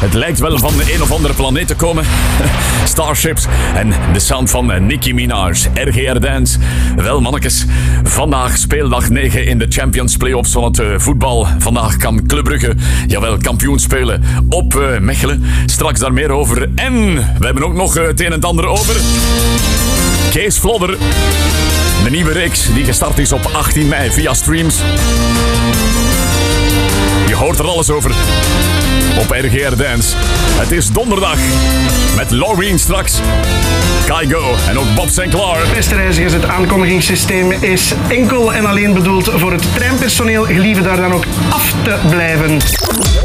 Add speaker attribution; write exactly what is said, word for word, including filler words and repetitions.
Speaker 1: Het lijkt wel van een of andere planeet te komen. Starships en de sound van Nicki Minaj, R G R Dance. Wel mannetjes, vandaag speeldag negen in de Champions Playoffs van het uh, voetbal. Vandaag kan Club Brugge, jawel, kampioen spelen op uh, Mechelen. Straks daar meer over. En we hebben ook nog uh, het een en het ander over Kees Vlodder. De nieuwe reeks die gestart is op achttien mei via streams. Je hoort er alles over op R G R Dance. Het is donderdag met Laureen straks, Kygo en ook Bob Sinclair.
Speaker 2: Beste reizigers, het aankondigingssysteem is enkel en alleen bedoeld voor het treinpersoneel. Gelieve daar dan ook af te blijven.